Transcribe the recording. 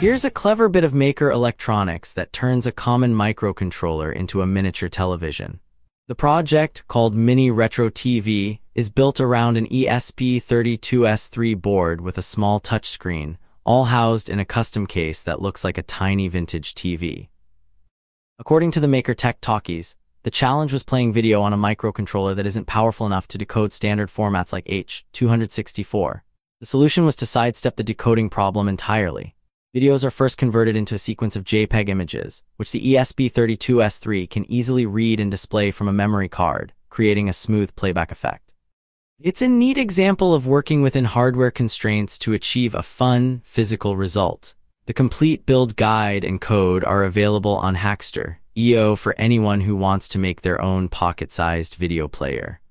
Here's a clever bit of maker electronics that turns a common microcontroller into a miniature television. The project, called Mini Retro TV, is built around an ESP32S3 board with a small touchscreen, all housed in a custom case that looks like a tiny vintage TV. According to the maker Tech Talkies, the challenge was playing video on a microcontroller that isn't powerful enough to decode standard formats like H.264. The solution was to sidestep the decoding problem entirely. Videos are first converted into a sequence of JPEG images, which the ESP32S3 can easily read and display from a memory card, creating a smooth playback effect. It's a neat example of working within hardware constraints to achieve a fun, physical result. The complete build guide and code are available on Hackster.io for anyone who wants to make their own pocket-sized video player.